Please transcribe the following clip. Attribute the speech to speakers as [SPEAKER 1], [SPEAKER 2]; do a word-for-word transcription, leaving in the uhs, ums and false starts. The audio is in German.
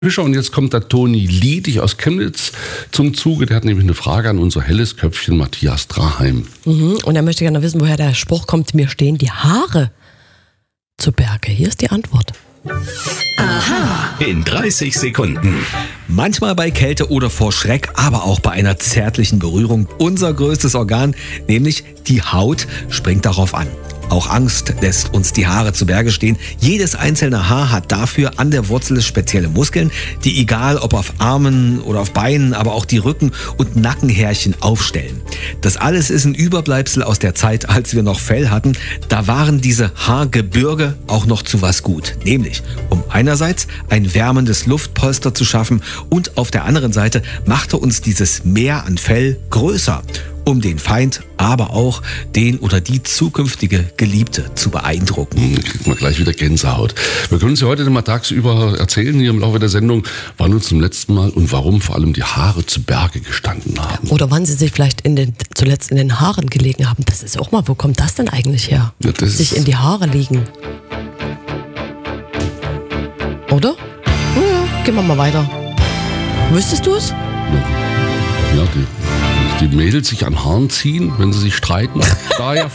[SPEAKER 1] Fischer. Und jetzt kommt der Toni Liedig aus Chemnitz zum Zuge. Der hat nämlich eine Frage an unser helles Köpfchen Matthias Draheim.
[SPEAKER 2] Mhm. Und er möchte gerne wissen, woher der Spruch kommt, mir stehen die Haare zu Berge. Hier ist die Antwort.
[SPEAKER 3] Aha. In dreißig Sekunden.
[SPEAKER 4] Manchmal bei Kälte oder vor Schreck, aber auch bei einer zärtlichen Berührung. Unser größtes Organ, nämlich die Haut, springt darauf an. Auch Angst lässt uns die Haare zu Berge stehen. Jedes einzelne Haar hat dafür an der Wurzel spezielle Muskeln, die egal ob auf Armen oder auf Beinen, aber auch die Rücken- und Nackenhärchen aufstellen. Das alles ist ein Überbleibsel aus der Zeit, als wir noch Fell hatten. Da waren diese Haargebirge auch noch zu was gut. Nämlich, um einerseits ein wärmendes Luftpolster zu schaffen und auf der anderen Seite machte uns dieses Meer an Fell größer, um den Feind, aber auch den oder die zukünftige Geliebte zu beeindrucken.
[SPEAKER 1] Hm, kriegt man gleich wieder Gänsehaut. Wir können uns ja heute mal tagsüber erzählen, hier im Laufe der Sendung, wann uns zum letzten Mal und warum vor allem die Haare zu Berge gestanden haben.
[SPEAKER 2] Oder wann sie sich vielleicht in den, zuletzt in den Haaren gelegen haben. Das ist auch mal, wo kommt das denn eigentlich her?
[SPEAKER 1] Ja, das
[SPEAKER 2] sich in die Haare liegen. Oder? Ja, gehen wir mal weiter. Wüsstest du es?
[SPEAKER 1] Ja, die, die Mädels sich an Haaren ziehen, wenn sie sich streiten. Daher